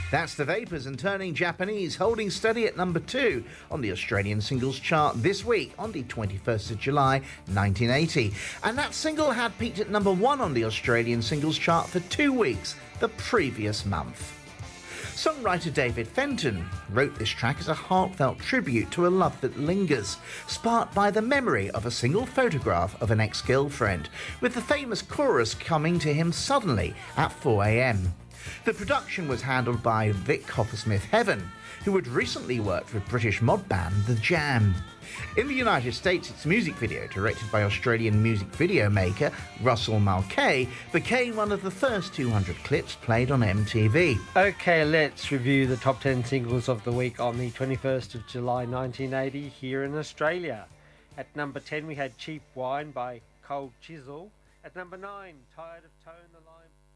That's The Vapors and Turning Japanese, holding steady at number 2 on the Australian singles chart this week on the 21st of July 1980. And that single had peaked at number 1 on the Australian singles chart for 2 weeks the previous month. Songwriter David Fenton wrote this track as a heartfelt tribute to a love that lingers, sparked by the memory of a single photograph of an ex-girlfriend, with the famous chorus coming to him suddenly at 4 a.m. The production was handled by Vic Coppersmith-Heaven, who had recently worked with British mod band The Jam. In the United States, its music video, directed by Australian music video maker Russell Mulcahy, became one of the first 200 clips played on MTV. Okay, let's review the top 10 singles of the week on the 21st of July 1980 here in Australia. At number 10 we had Cheap Wine by Cold Chisel. At number 9, Tired of Tone the Line.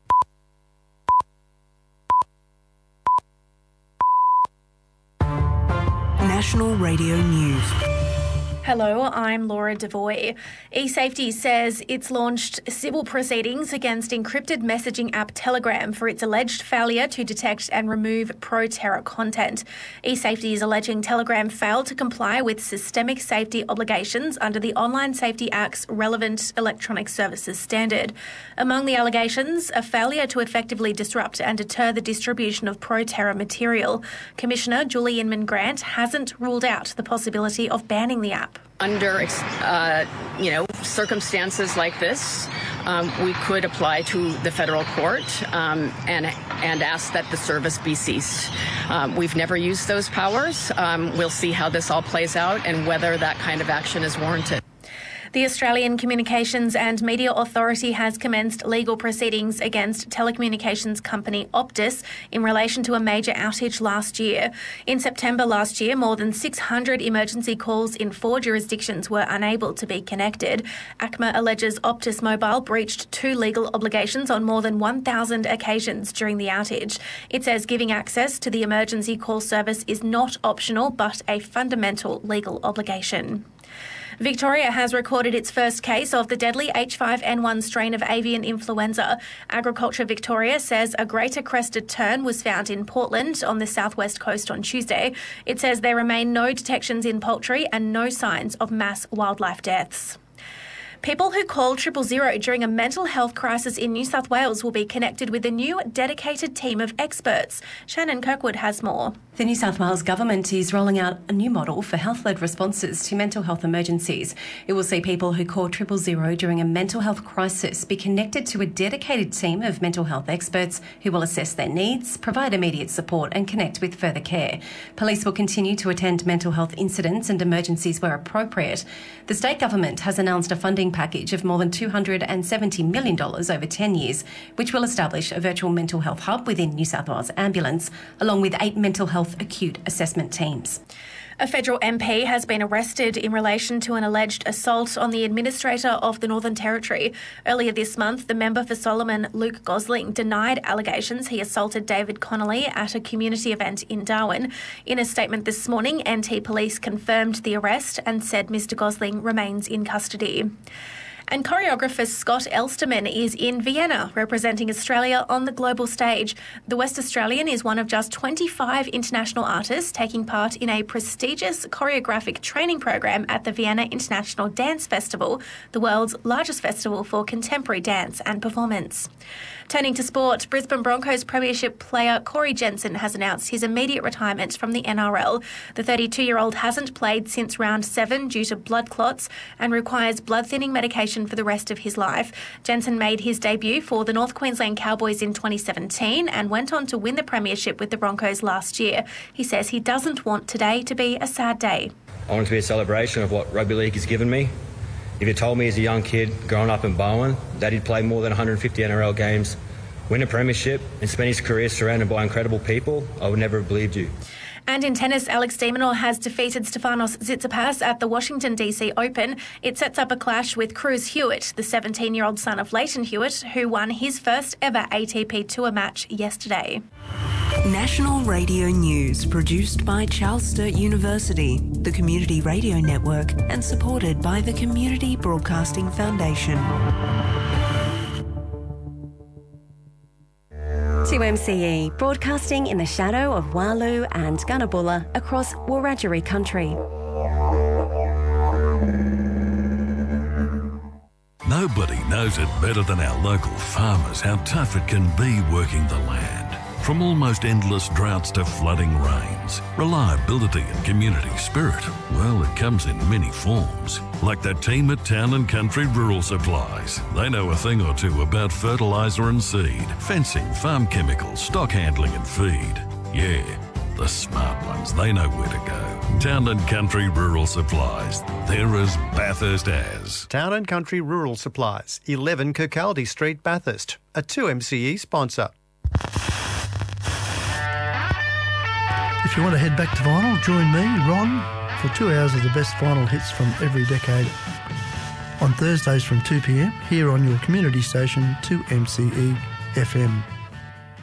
National Radio News. Hello, I'm Laura Devoy. eSafety says it's launched civil proceedings against encrypted messaging app Telegram for its alleged failure to detect and remove pro-terror content. eSafety is alleging Telegram failed to comply with systemic safety obligations under the Online Safety Act's relevant electronic services standard. Among the allegations, a failure to effectively disrupt and deter the distribution of pro-terror material. Commissioner Julie Inman Grant hasn't ruled out the possibility of banning the app. Under, circumstances like this, we could apply to the federal court and ask that the service be ceased. We've never used those powers. We'll see how this all plays out and whether that kind of action is warranted. The Australian Communications and Media Authority has commenced legal proceedings against telecommunications company Optus in relation to a major outage last year. In September last year, more than 600 emergency calls in 4 jurisdictions were unable to be connected. ACMA alleges Optus Mobile breached 2 legal obligations on more than 1,000 occasions during the outage. It says giving access to the emergency call service is not optional but a fundamental legal obligation. Victoria has recorded its first case of the deadly H5N1 strain of avian influenza. Agriculture Victoria says a greater crested tern was found in Portland on the southwest coast on Tuesday. It says there remain no detections in poultry and no signs of mass wildlife deaths. People who call 000 during a mental health crisis in New South Wales will be connected with a new dedicated team of experts. Shannon Kirkwood has more. The New South Wales Government is rolling out a new model for health-led responses to mental health emergencies. It will see people who call 000 during a mental health crisis be connected to a dedicated team of mental health experts who will assess their needs, provide immediate support and connect with further care. Police will continue to attend mental health incidents and emergencies where appropriate. The state government has announced a funding package of more than $270 million over 10 years, which will establish a virtual mental health hub within New South Wales Ambulance, along with 8 mental health acute assessment teams. A federal MP has been arrested in relation to an alleged assault on the Administrator of the Northern Territory. Earlier this month, the member for Solomon, Luke Gosling, denied allegations he assaulted David Connolly at a community event in Darwin. In a statement this morning, NT Police confirmed the arrest and said Mr Gosling remains in custody. And choreographer Scott Elsterman is in Vienna, representing Australia on the global stage. The West Australian is one of just 25 international artists taking part in a prestigious choreographic training program at the Vienna International Dance Festival, the world's largest festival for contemporary dance and performance. Turning to sport, Brisbane Broncos premiership player Corey Jensen has announced his immediate retirement from the NRL. The 32-year-old hasn't played since round 7 due to blood clots and requires blood-thinning medication for the rest of his life. Jensen made his debut for the North Queensland Cowboys in 2017 and went on to win the premiership with the Broncos last year. He says he doesn't want today to be a sad day. I want it to be a celebration of what rugby league has given me. If you told me as a young kid growing up in Bowen that he'd play more than 150 NRL games, win a premiership and spend his career surrounded by incredible people, I would never have believed you. And in tennis, Alex de Minaur has defeated Stefanos Tsitsipas at the Washington DC Open. It sets up a clash with Cruz Hewitt, the 17-year-old son of Leighton Hewitt, who won his first ever ATP Tour match yesterday. National Radio News, produced by Charles Sturt University, the Community Radio Network, and supported by the Community Broadcasting Foundation. 2MCE, broadcasting in the shadow of Walu and Gunnabulla across Wiradjuri country. Nobody knows it better than our local farmers how tough it can be working the land. From almost endless droughts to flooding rains, reliability and community spirit, well, it comes in many forms. Like that team at Town and Country Rural Supplies. They know a thing or two about fertiliser and seed, fencing, farm chemicals, stock handling and feed. Yeah, the smart ones, they know where to go. Town and Country Rural Supplies. They're as Bathurst as. Town and Country Rural Supplies, 11 Kirkcaldy Street, Bathurst. A 2MCE sponsor. If you want to head back to vinyl, join me, Ron, for 2 hours of the best vinyl hits from every decade. On Thursdays from 2 p.m, here on your community station, 2MCE FM.